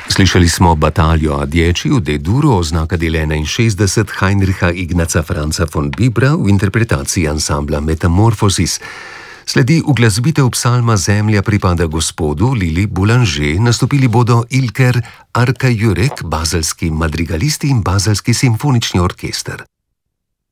Slišali smo Bataljo Adieči v D-duru, oznaka del 61 Heinricha Ignaca Franca von Bibra v interpretaciji ansambla Metamorphosis. Sledi uglasbitev psalma Zemlja pripada Gospodu, Lili Boulanger, nastopili bodo Ilker Arka Jurek, bazelski madrigalisti in bazelski simfonični orkester.